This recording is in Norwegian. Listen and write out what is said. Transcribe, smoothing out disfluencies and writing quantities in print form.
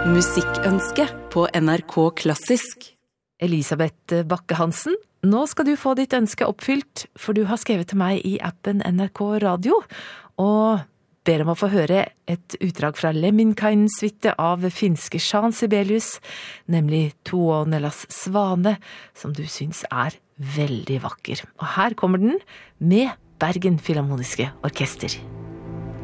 Musikkønske på NRK Klassisk. Elisabeth Bakke-Hansen, nå skal du få ditt ønske oppfylt, for du har skrevet til meg i appen NRK Radio, og ber om å få høre et utdrag fra Lemminkainen-suite av finske Jean Sibelius, nemlig Tuonelas Svane, som du syns er veldig vakker. Og her kommer den med Bergen Filharmoniske Orkester.